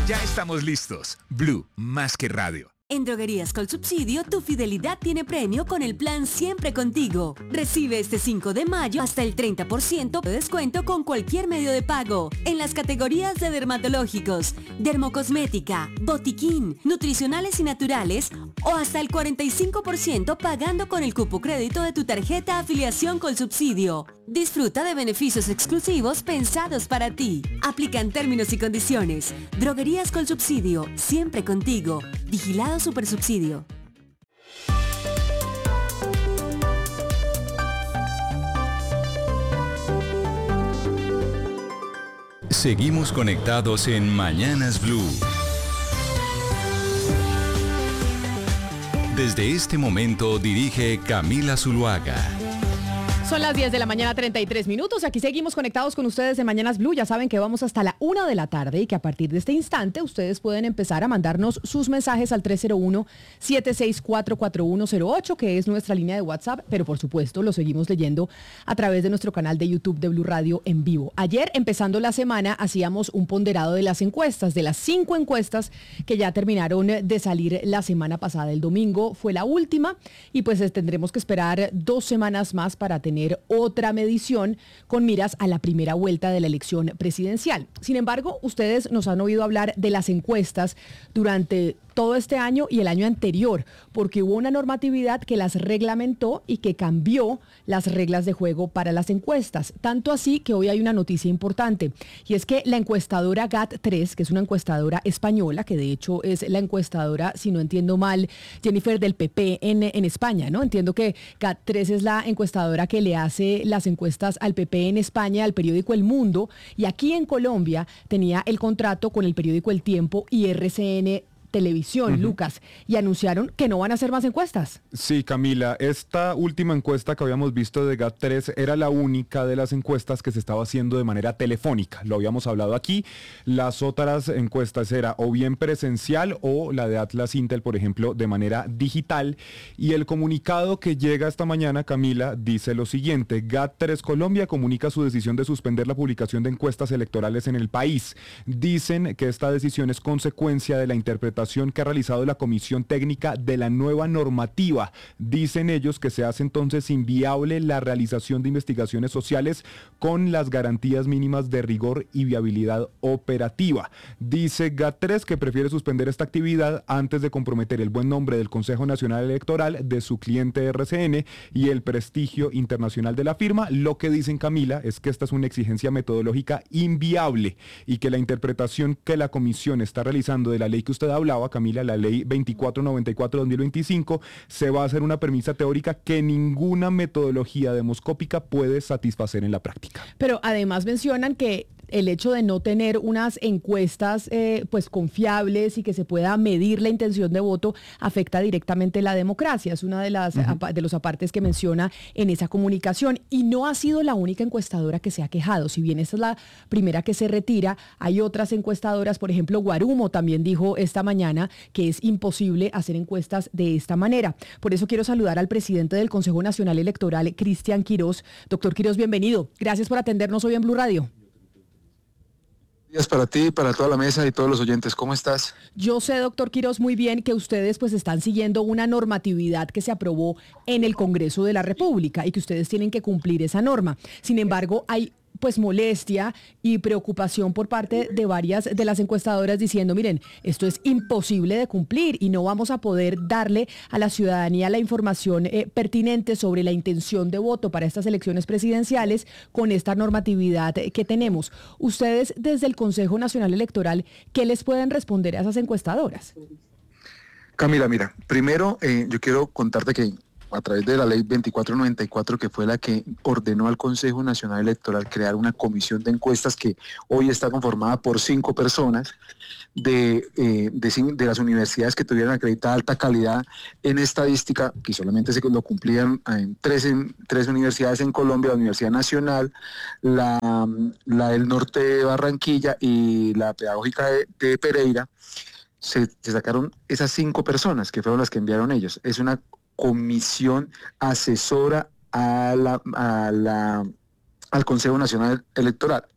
Ya estamos listos. Blue, más que radio. En Droguerías Colsubsidio, tu fidelidad tiene premio con el plan Siempre Contigo. Recibe este 5 de mayo hasta el 30% de descuento con cualquier medio de pago en las categorías de dermatológicos, dermocosmética, botiquín, nutricionales y naturales o hasta el 45% pagando con el cupo crédito de tu tarjeta Afiliación Colsubsidio. Disfruta de beneficios exclusivos pensados para ti. Aplican términos y condiciones. Droguerías Colsubsidio, siempre contigo. Vigilado Supersubsidio. Seguimos conectados en Mañanas Blue. Desde este momento dirige Camila Zuluaga. Son las 10 de la mañana, 33 minutos. Aquí seguimos conectados con ustedes en Mañanas Blue. Ya saben que vamos hasta la 1 de la tarde y que a partir de este instante ustedes pueden empezar a mandarnos sus mensajes al 301-764-4108, que es nuestra línea de WhatsApp, pero por supuesto lo seguimos leyendo a través de nuestro canal de YouTube de Blue Radio en vivo. Ayer, empezando la semana, hacíamos un ponderado de las encuestas, de las 5 encuestas que ya terminaron de salir la semana pasada. El domingo fue la última y pues tendremos que esperar 2 semanas más para tener otra medición con miras a la primera vuelta de la elección presidencial. Sin embargo, ustedes nos han oído hablar de las encuestas durante todo este año y el año anterior, porque hubo una normatividad que las reglamentó y que cambió las reglas de juego para las encuestas. Tanto así que hoy hay una noticia importante, y es que la encuestadora GAT3, que es una encuestadora española, que de hecho es la encuestadora, si no entiendo mal, Jennifer, del PP en España, ¿no? Entiendo que GAT3 es la encuestadora que le hace las encuestas al PP en España, al periódico El Mundo, y aquí en Colombia tenía el contrato con el periódico El Tiempo y RCN Televisión, Lucas, y anunciaron que no van a hacer más encuestas. Sí, Camila, esta última encuesta que habíamos visto de GAT3 era la única de las encuestas que se estaba haciendo de manera telefónica. Lo habíamos hablado aquí. Las otras encuestas era o bien presencial o la de Atlas Intel, por ejemplo, de manera digital. Y el comunicado que llega esta mañana, Camila, dice lo siguiente: GAT3 Colombia comunica su decisión de suspender la publicación de encuestas electorales en el país. Dicen que esta decisión es consecuencia de la interpretación que ha realizado la Comisión Técnica de la nueva normativa. Dicen ellos que se hace entonces inviable la realización de investigaciones sociales con las garantías mínimas de rigor y viabilidad operativa. Dice GAT3 que prefiere suspender esta actividad antes de comprometer el buen nombre del Consejo Nacional Electoral, de su cliente RCN y el prestigio internacional de la firma. Lo que dicen, Camila, es que esta es una exigencia metodológica inviable y que la interpretación que la comisión está realizando de la ley que usted hablaba, Camila, la ley 2494-2025, se va a hacer una premisa teórica que ninguna metodología demoscópica puede satisfacer en la práctica. Pero además mencionan que el hecho de no tener unas encuestas pues confiables y que se pueda medir la intención de voto afecta directamente la democracia. Es una de las de los apartes que menciona en esa comunicación, y no ha sido la única encuestadora que se ha quejado. Si bien esta es la primera que se retira, hay otras encuestadoras. Por ejemplo, Guarumo también dijo esta mañana que es imposible hacer encuestas de esta manera. Por eso quiero saludar al presidente del Consejo Nacional Electoral, Cristian Quirós. Doctor Quirós, bienvenido. Gracias por atendernos hoy en Blue Radio. Días para ti, para toda la mesa y todos los oyentes. ¿Cómo estás? Yo sé, doctor Quirós, muy bien que ustedes pues están siguiendo una normatividad que se aprobó en el Congreso de la República y que ustedes tienen que cumplir esa norma. Sin embargo, hay pues molestia y preocupación por parte de varias de las encuestadoras diciendo, miren, esto es imposible de cumplir y no vamos a poder darle a la ciudadanía la información pertinente sobre la intención de voto para estas elecciones presidenciales con esta normatividad que tenemos. Ustedes desde el Consejo Nacional Electoral, ¿qué les pueden responder a esas encuestadoras? Camila, mira, primero yo quiero contarte que a través de la ley 2494, que fue la que ordenó al Consejo Nacional Electoral crear una comisión de encuestas que hoy está conformada por 5 personas de las universidades que tuvieran acreditada alta calidad en estadística, que solamente se lo cumplían en tres universidades en Colombia: la Universidad Nacional, la del Norte de Barranquilla y la Pedagógica de Pereira. Se sacaron esas 5 personas que fueron las que enviaron ellos. Es una comisión asesora al Consejo Nacional Electoral.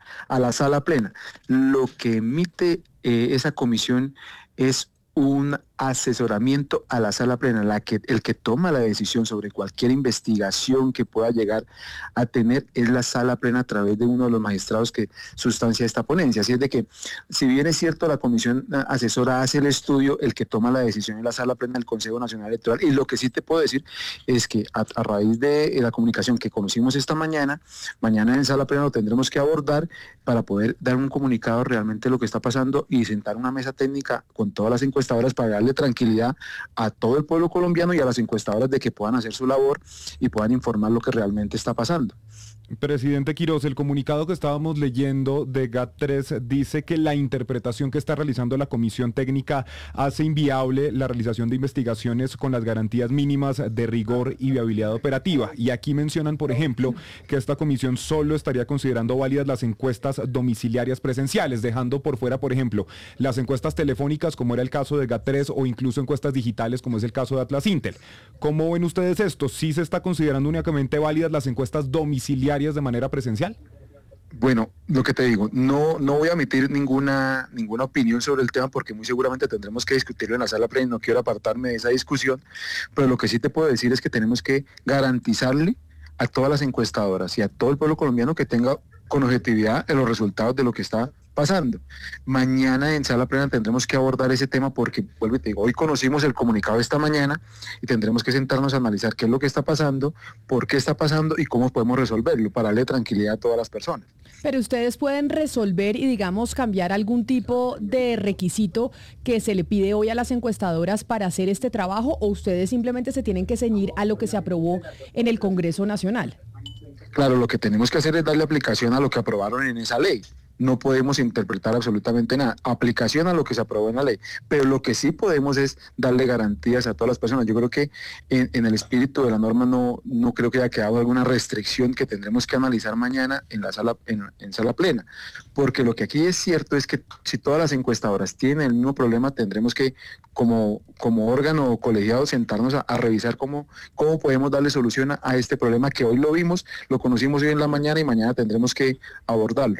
a la sala plena. Lo que emite esa comisión es un asesoramiento a la sala plena, el que toma la decisión sobre cualquier investigación que pueda llegar a tener es la sala plena a través de uno de los magistrados que sustancia esta ponencia. Así es de que, si bien es cierto, la comisión asesora hace el estudio, el que toma la decisión es la sala plena del Consejo Nacional Electoral. Y lo que sí te puedo decir es que a raíz de la comunicación que conocimos esta mañana en sala plena lo tendremos que abordar para poder dar un comunicado realmente de lo que está pasando y sentar una mesa técnica con todas las encuestadoras para darle tranquilidad a todo el pueblo colombiano y a las encuestadoras de que puedan hacer su labor y puedan informar lo que realmente está pasando. Presidente Quiroz, el comunicado que estábamos leyendo de GAT3 dice que la interpretación que está realizando la Comisión Técnica hace inviable la realización de investigaciones con las garantías mínimas de rigor y viabilidad operativa. Y aquí mencionan, por ejemplo, que esta comisión solo estaría considerando válidas las encuestas domiciliarias presenciales, dejando por fuera, por ejemplo, las encuestas telefónicas, como era el caso de GAT3, o incluso encuestas digitales, como es el caso de Atlas Intel. ¿Cómo ven ustedes esto? ¿Sí se está considerando únicamente válidas las encuestas domiciliarias de manera presencial? Bueno, lo que te digo, no voy a emitir ninguna opinión sobre el tema porque muy seguramente tendremos que discutirlo en la sala plena y no quiero apartarme de esa discusión, pero lo que sí te puedo decir es que tenemos que garantizarle a todas las encuestadoras y a todo el pueblo colombiano que tenga con objetividad los resultados de lo que está pasando. Mañana en sala plena tendremos que abordar ese tema porque, vuelvo y te digo, hoy conocimos el comunicado de esta mañana y tendremos que sentarnos a analizar qué es lo que está pasando, por qué está pasando y cómo podemos resolverlo para darle tranquilidad a todas las personas. Pero ustedes pueden resolver y, digamos, cambiar algún tipo de requisito que se le pide hoy a las encuestadoras para hacer este trabajo, o ustedes simplemente se tienen que ceñir a lo que se aprobó en el Congreso Nacional. Claro, lo que tenemos que hacer es darle aplicación a lo que aprobaron en esa ley. No podemos interpretar absolutamente nada. Aplicación a lo que se aprobó en la ley. Pero lo que sí podemos es darle garantías a todas las personas. Yo creo que en el espíritu de la norma no creo que haya quedado alguna restricción que tendremos que analizar mañana en la sala, en sala plena. Porque lo que aquí es cierto es que si todas las encuestadoras tienen el mismo problema, tendremos que, como órgano colegiado, sentarnos a revisar cómo podemos darle solución a este problema que hoy lo vimos, lo conocimos hoy en la mañana y mañana tendremos que abordarlo.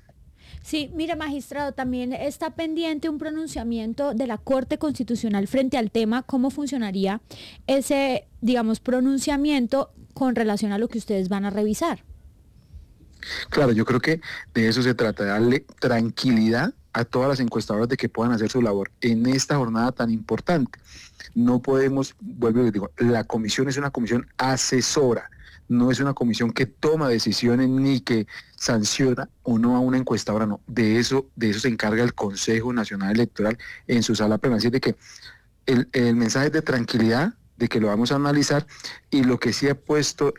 Sí, mire, magistrado, también está pendiente un pronunciamiento de la Corte Constitucional frente al tema. ¿Cómo funcionaría ese, digamos, pronunciamiento con relación a lo que ustedes van a revisar? Claro, yo creo que de eso se trata, de darle tranquilidad a todas las encuestadoras de que puedan hacer su labor en esta jornada tan importante. No podemos, vuelvo y les digo, la comisión es una comisión asesora. No es una comisión que toma decisiones ni que sanciona o no a una encuestadora, no. De eso se encarga el Consejo Nacional Electoral en su sala plena. Así de que el mensaje es de tranquilidad, de que lo vamos a analizar, y lo que sí he puesto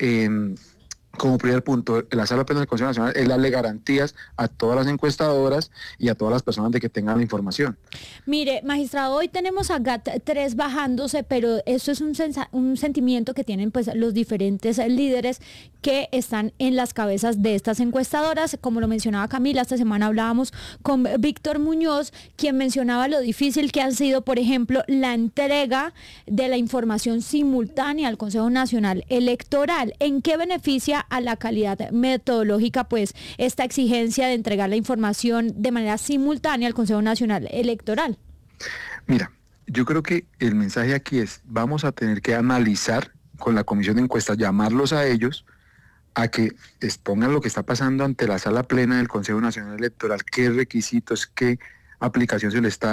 como primer punto en la sala plena del Consejo Nacional es darle garantías a todas las encuestadoras y a todas las personas de que tengan la información. Mire, magistrado, hoy tenemos a GAT3 bajándose, pero eso es un sentimiento que tienen pues los diferentes líderes que están en las cabezas de estas encuestadoras. Como lo mencionaba Camila, esta semana hablábamos con Víctor Muñoz, quien mencionaba lo difícil que ha sido, por ejemplo, la entrega de la información simultánea al Consejo Nacional Electoral. ¿En qué beneficia a la calidad metodológica pues esta exigencia de entregar la información de manera simultánea al Consejo Nacional Electoral? Mira, yo creo que el mensaje aquí es, vamos a tener que analizar con la comisión de encuestas, llamarlos a ellos a que expongan lo que está pasando ante la sala plena del Consejo Nacional Electoral, qué requisitos, qué aplicación se le está